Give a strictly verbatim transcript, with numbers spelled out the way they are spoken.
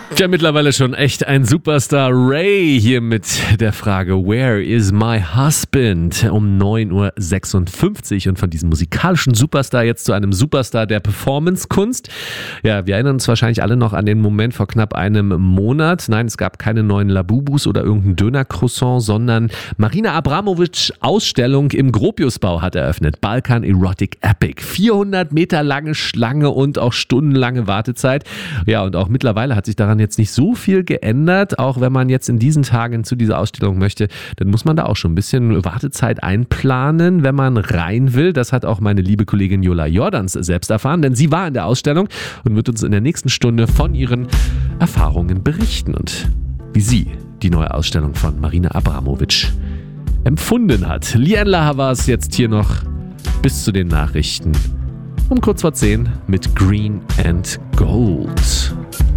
Ja, mittlerweile schon echt ein Superstar. Ray hier mit der Frage Where is my husband? Um neun Uhr sechsundfünfzig und von diesem musikalischen Superstar jetzt zu einem Superstar der Performance-Kunst. Ja, wir erinnern uns wahrscheinlich alle noch an den Moment vor knapp einem Monat. Nein, es gab keine neuen Labubus oder irgendein Döner-Croissant, sondern Marina Abramovic Ausstellung im Gropiusbau hat eröffnet. Balkan Erotic Epic. vierhundert Meter lange Schlange und auch stundenlange Wartezeit. Ja, und auch mittlerweile hat sich daran jetzt nicht so viel geändert. Auch wenn man jetzt in diesen Tagen zu dieser Ausstellung möchte, dann muss man da auch schon ein bisschen Wartezeit einplanen, wenn man rein will. Das hat auch meine liebe Kollegin Jola Jordans selbst erfahren, denn sie war in der Ausstellung und wird uns in der nächsten Stunde von ihren Erfahrungen berichten und wie sie die neue Ausstellung von Marina Abramovic empfunden hat. Liane La Havas jetzt hier noch bis zu den Nachrichten um kurz vor zehn mit Green and Gold.